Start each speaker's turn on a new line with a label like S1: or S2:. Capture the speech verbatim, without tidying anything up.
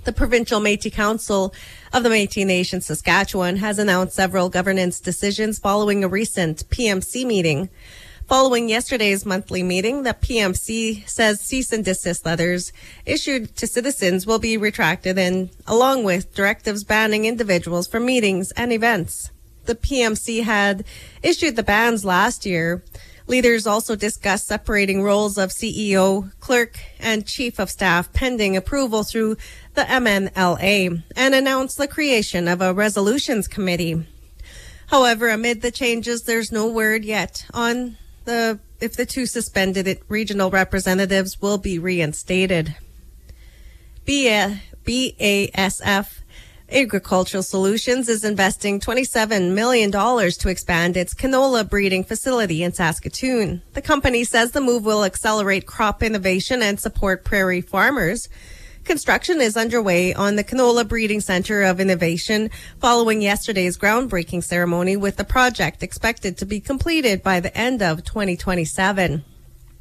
S1: The Provincial Métis Council of the Métis Nation Saskatchewan has announced several governance decisions following a recent P M C meeting. Following yesterday's monthly meeting, the P M C says cease and desist letters issued to citizens will be retracted, and along with directives banning individuals from meetings and events. The P M C had issued the bans last year. Leaders also discussed separating roles of C E O, clerk, and chief of staff pending approval through the M N L A, and announced the creation of a resolutions committee. However, amid the changes, there's no word yet on the if the two suspended regional representatives will be reinstated. B A S F Agricultural Solutions is investing twenty-seven million dollars to expand its canola breeding facility in Saskatoon. The company says the move will accelerate crop innovation and support prairie farmers. Construction is underway on the Canola Breeding Center of Innovation following yesterday's groundbreaking ceremony, with the project expected to be completed by the end of twenty twenty-seven.